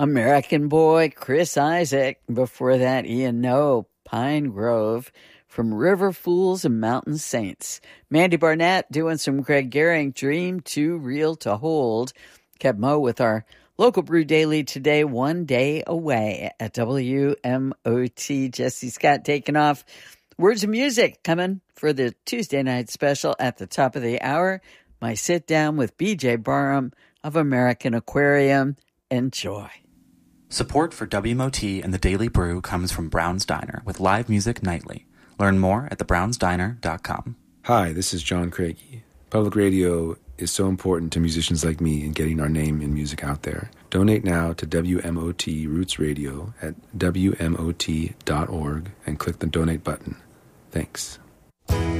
American Boy, Chris Isaac. Before that, Ian Noe, Pine Grove. From River Fools and Mountain Saints. Mandy Barnett doing some Greg Gehring, Dream Too Real to Hold. Kept Mo with our local brew daily today, one day away at WMOT. Jesse Scott taking off. Words of Music coming for the Tuesday night special at the top of the hour. My sit down with BJ Barham of American Aquarium. Enjoy. Support for WMOT and the Daily Brew comes from Brown's Diner with live music nightly. Learn more at thebrownsdiner.com. Hi, this is John Craigie. Public radio is so important to musicians like me in getting our name and music out there. Donate now to WMOT Roots Radio at WMOT.org and click the donate button. Thanks.